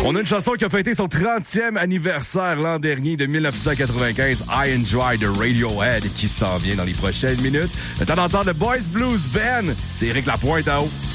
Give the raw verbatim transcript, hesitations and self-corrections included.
On a une chanson qui a fêté son trentième anniversaire l'an dernier de dix-neuf cent quatre-vingt-quinze, I Enjoy de Radiohead, qui s'en vient dans les prochaines minutes. Le temps d'entendre le Boys Blues Band, c'est Éric Lapointe à haut.